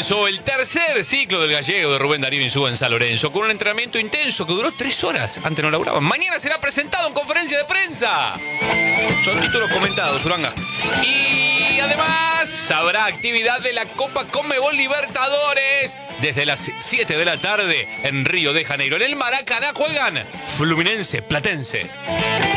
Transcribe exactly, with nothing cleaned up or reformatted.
comenzó el tercer ciclo del gallego de Rubén Darío Insúa en San Lorenzo, con un entrenamiento intenso que duró tres horas. Antes no laburaban. Mañana será presentado en conferencia de prensa. Son títulos comentados, Uranga. Y además habrá actividad de la Copa Conmebol Libertadores desde las siete de la tarde en Río de Janeiro. En el Maracaná juegan Fluminense Platense.